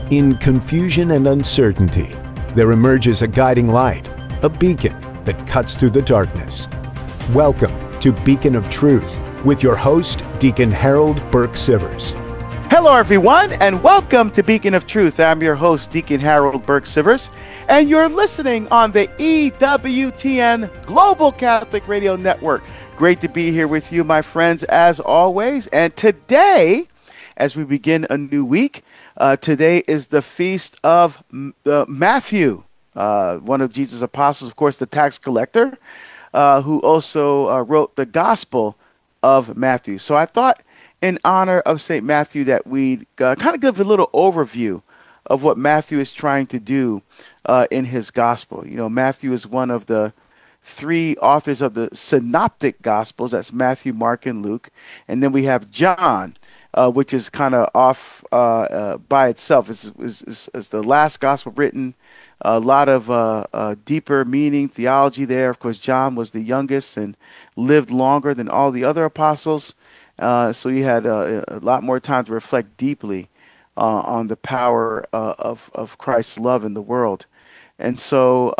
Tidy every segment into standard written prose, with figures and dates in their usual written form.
In confusion and uncertainty, there emerges a guiding light, a beacon that cuts through the darkness. Welcome to Beacon of Truth with your host, Deacon Harold Burke-Sivers. Hello, everyone, and welcome to Beacon of Truth. I'm your host, Deacon Harold Burke-Sivers, and you're listening on the EWTN Global Catholic Radio Network. Great to be here with you, my friends, as always. And today, as we begin a new week, today is the feast of Matthew, one of Jesus' apostles, of course, the tax collector, who also wrote the Gospel of Matthew. So I thought, in honor of St. Matthew, that we'd kind of give a little overview of what Matthew is trying to do in his Gospel. You know, Matthew is one of the three authors of the Synoptic Gospels. That's Matthew, Mark, and Luke. And then we have John, which is kind of off by itself. It's the last gospel written. A lot of deeper meaning, theology there. Of course, John was the youngest and lived longer than all the other apostles. So he had a lot more time to reflect deeply on the power of Christ's love in the world. And so,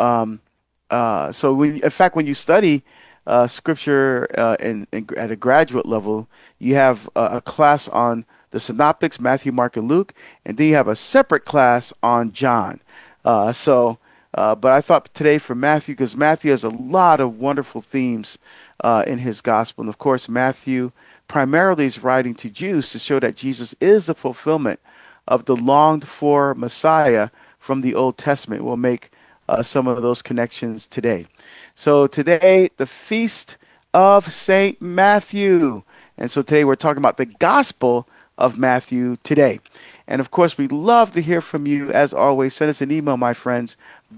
when you study Scripture at a graduate level, you have a class on the Synoptics, Matthew, Mark, and Luke, and then you have a separate class on John. But I thought today for Matthew, because Matthew has a lot of wonderful themes in his gospel. And of course, Matthew primarily is writing to Jews to show that Jesus is the fulfillment of the longed-for Messiah from the Old Testament. We'll make some of those connections today. So today, the Feast of St. Matthew. And so today we're talking about the Gospel of Matthew today. And of course, we'd love to hear from you. As always, send us an email, my friends,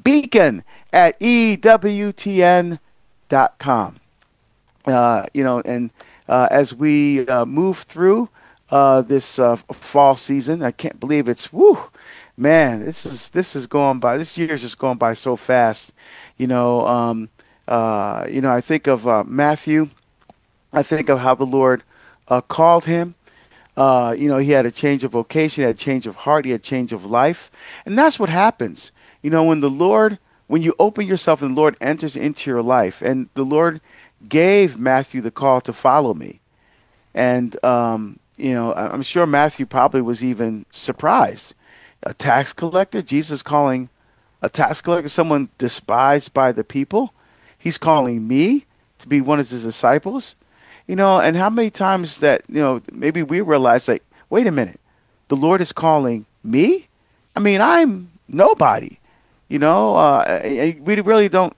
beacon@ewtn.com. As we move through this fall season, I can't believe it's, man, this is going by. This year is just going by so fast. I think of Matthew. I think of how the Lord called him. He had a change of vocation, he had a change of heart, he had a change of life. And that's what happens. When you open yourself and the Lord enters into your life, and the Lord gave Matthew the call to follow me. And, I'm sure Matthew probably was even surprised. A tax collector, Jesus calling a tax collector, someone despised by the people. He's calling me to be one of his disciples. And how many times that, maybe we realize, like, wait a minute, the Lord is calling me? I mean, I'm nobody. We really don't,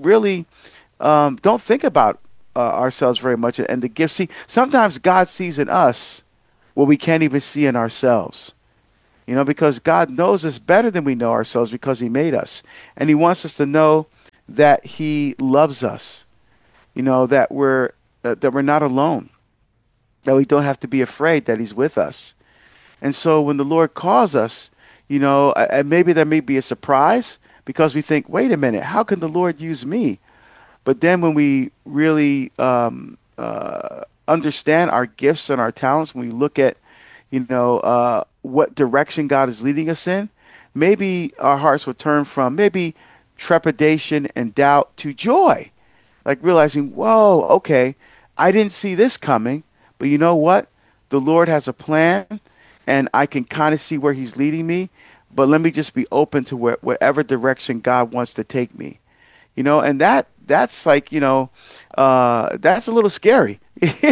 don't think about ourselves very much and the gifts. See, sometimes God sees in us what we can't even see in ourselves. Because God knows us better than we know ourselves because he made us. And he wants us to know that he loves us, that we're not alone, that we don't have to be afraid that he's with us. And so when the Lord calls us, and maybe there may be a surprise because we think, wait a minute, how can the Lord use me? But then when we really understand our gifts and our talents, when we look at, what direction God is leading us in, maybe our hearts will turn from maybe trepidation and doubt to joy, like realizing, whoa, okay, I didn't see this coming, but you know what? The Lord has a plan, and I can kind of see where he's leading me, but let me just be open to whatever direction God wants to take me. And that's like, that's a little scary,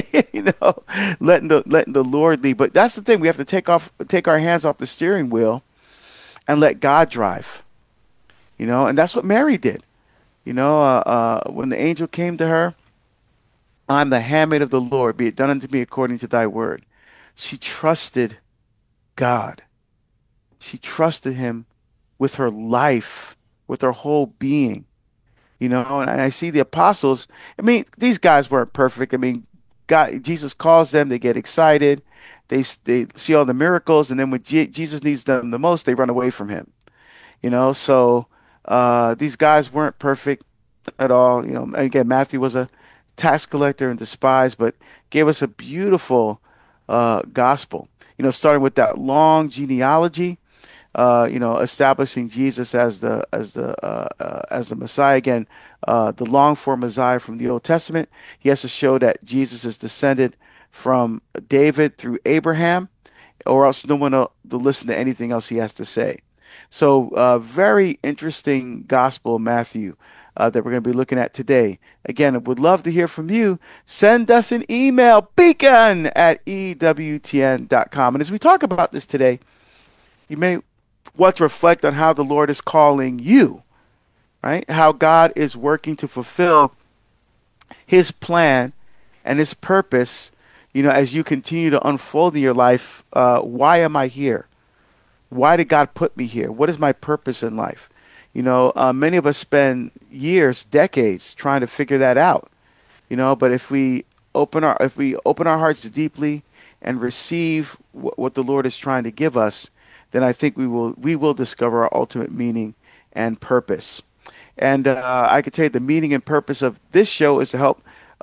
letting the Lord lead. But that's the thing. We have to take our hands off the steering wheel and let God drive, and that's what Mary did. When the angel came to her, I'm the handmaid of the Lord, be it done unto me according to thy word. She trusted God. She trusted him with her life, with her whole being. And I see the apostles. I mean, these guys weren't perfect. I mean, Jesus calls them, they get excited, they see all the miracles, and then when Jesus needs them the most, they run away from him. So these guys weren't perfect at all. Again, Matthew was a tax collector and despised, but gave us a beautiful gospel. Starting with that long genealogy, establishing Jesus as the Messiah again, the longed for Messiah from the Old Testament. He has to show that Jesus is descended from David through Abraham, or else no one will to listen to anything else he has to say. So, very interesting Gospel of Matthew that we're going to be looking at today. Again, I would love to hear from you. Send us an email, beacon@ewtn.com. And as we talk about this today, you may want to reflect on how the Lord is calling you, right? How God is working to fulfill his plan and his purpose, as you continue to unfold in your life. Why am I here? Why did God put me here? What is my purpose in life? Many of us spend years, decades trying to figure that out. But if we open our hearts deeply and receive what the Lord is trying to give us, then I think we will discover our ultimate meaning and purpose. And I could tell you the meaning and purpose of this show is to help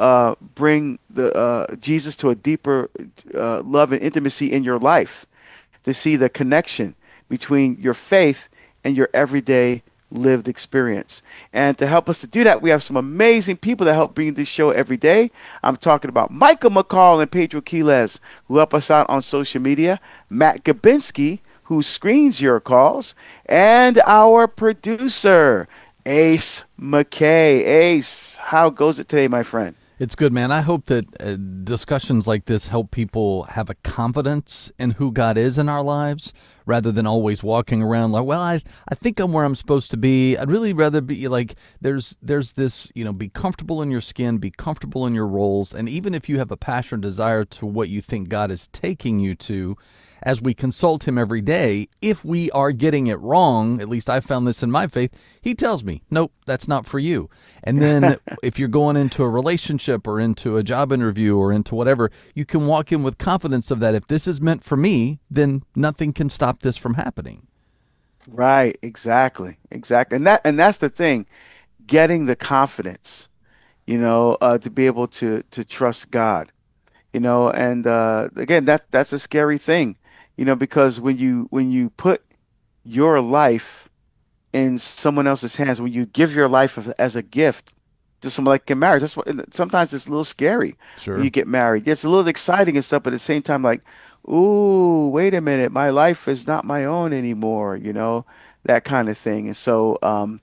bring the Jesus to a deeper love and intimacy in your life, to see the connection between your faith and your everyday lived experience. And to help us to do that, we have some amazing people that help bring this show every day. I'm talking about Michael McCall and Pedro Quiles, who help us out on social media, Matt Gabinski, who screens your calls, and our producer, Ace McKay. Ace, how goes it today, my friend? It's good, man. I hope that discussions like this help people have a confidence in who God is in our lives, rather than always walking around like, well, I think I'm where I'm supposed to be. I'd really rather be like, there's this, be comfortable in your skin, be comfortable in your roles. And even if you have a passion or desire to what you think God is taking you to, as we consult him every day, if we are getting it wrong, at least I found this in my faith, he tells me, nope, that's not for you. And then if you're going into a relationship or into a job interview or into whatever, you can walk in with confidence of that. If this is meant for me, then nothing can stop this from happening. Right, exactly. And that's the thing, getting the confidence, to be able to trust God, and again, that's a scary thing. Because when you put your life in someone else's hands, when you give your life as a gift to someone like in marriage, that's what sometimes it's a little scary. Sure. When you get married. It's a little exciting and stuff, but at the same time, like, ooh, wait a minute, my life is not my own anymore, that kind of thing. And so,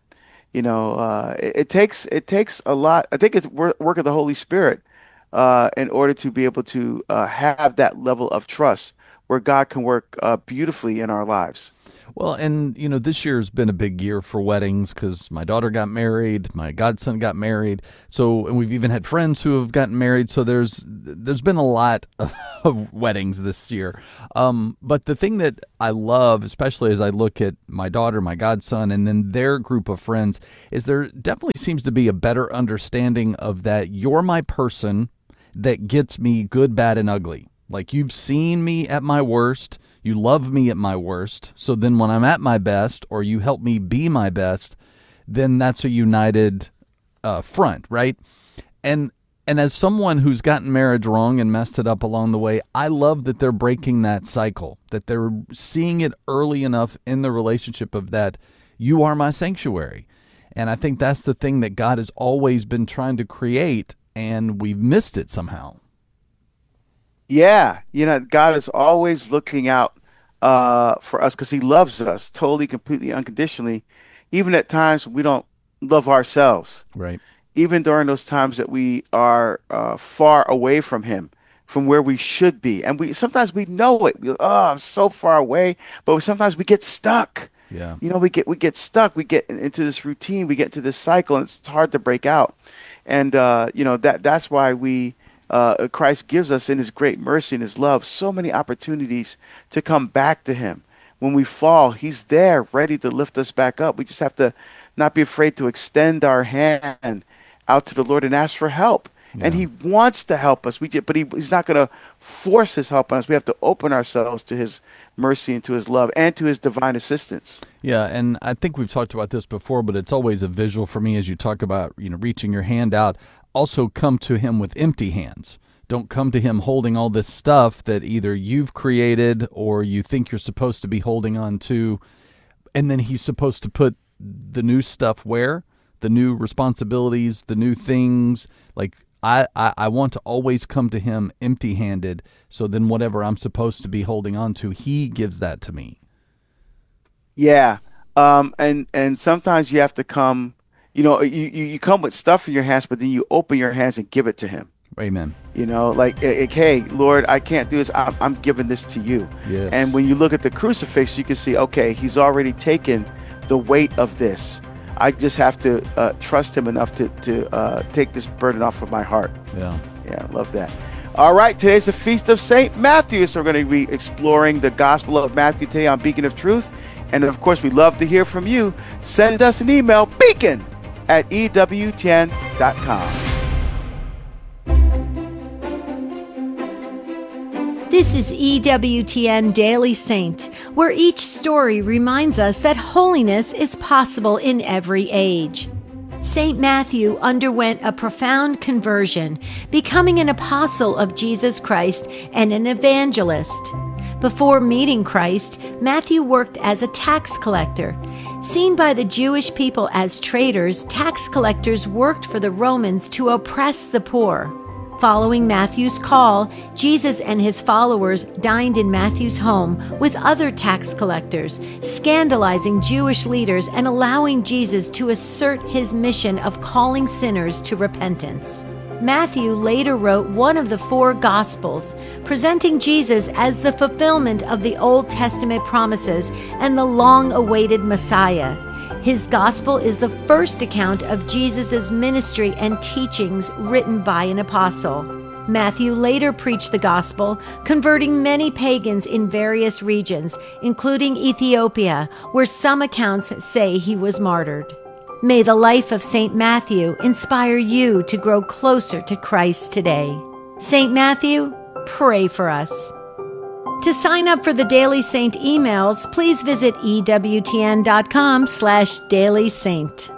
it takes a lot. I think it's work of the Holy Spirit in order to be able to have that level of trust where God can work beautifully in our lives. Well, and, this year has been a big year for weddings because my daughter got married, my godson got married. So, and we've even had friends who have gotten married. So there's been a lot of weddings this year. But the thing that I love, especially as I look at my daughter, my godson, and then their group of friends, is there definitely seems to be a better understanding of that you're my person that gets me good, bad, and ugly. Like, you've seen me at my worst, you love me at my worst, so then when I'm at my best, or you help me be my best, then that's a united front, right? And as someone who's gotten marriage wrong and messed it up along the way, I love that they're breaking that cycle, that they're seeing it early enough in the relationship of that, you are my sanctuary. And I think that's the thing that God has always been trying to create, and we've missed it somehow. Yeah, God is always looking out for us because he loves us totally, completely, unconditionally, even at times we don't love ourselves. Right. Even during those times that we are far away from him, from where we should be. And sometimes we know it. I'm so far away, but sometimes we get stuck. Yeah. We get stuck. We get into this routine. We get into this cycle, and it's hard to break out. And that's why Christ gives us in his great mercy and his love so many opportunities to come back to him. When we fall, he's there ready to lift us back up. We just have to not be afraid to extend our hand out to the Lord and ask for help. Yeah. And he wants to help us. But he's not going to force his help on us. We have to open ourselves to his mercy and to his love and to his divine assistance. Yeah, and I think we've talked about this before, but it's always a visual for me as you talk about, reaching your hand out. Also come to him with empty hands. Don't come to him holding all this stuff that either you've created or you think you're supposed to be holding on to. and then he's supposed to put the new stuff where? The new responsibilities, the new things. Like, I want to always come to him empty-handed, so then whatever I'm supposed to be holding on to, he gives that to me. Yeah. And sometimes you have to come, you come with stuff in your hands, but then you open your hands and give it to him. Amen. Like, hey, Lord, I can't do this. I'm giving this to you. Yes. And when you look at the crucifix, you can see, okay, he's already taken the weight of this. I just have to trust him enough to take this burden off of my heart. Yeah. Yeah, I love that. All right, today's the Feast of St. Matthew, so we're going to be exploring the Gospel of Matthew today on Beacon of Truth. And, of course, we'd love to hear from you. Send us an email, beacon@ewtn.com. This is EWTN Daily Saint, where each story reminds us that holiness is possible in every age. St. Matthew underwent a profound conversion, becoming an apostle of Jesus Christ and an evangelist. Before meeting Christ, Matthew worked as a tax collector. Seen by the Jewish people as traitors, tax collectors worked for the Romans to oppress the poor. Following Matthew's call, Jesus and his followers dined in Matthew's home with other tax collectors, scandalizing Jewish leaders and allowing Jesus to assert his mission of calling sinners to repentance. Matthew later wrote one of the 4 Gospels, presenting Jesus as the fulfillment of the Old Testament promises and the long-awaited Messiah. His gospel is the first account of Jesus' ministry and teachings written by an apostle. Matthew later preached the gospel, converting many pagans in various regions, including Ethiopia, where some accounts say he was martyred. May the life of St. Matthew inspire you to grow closer to Christ today. St. Matthew, pray for us. To sign up for the Daily Saint emails, please visit EWTN.com/Daily Saint.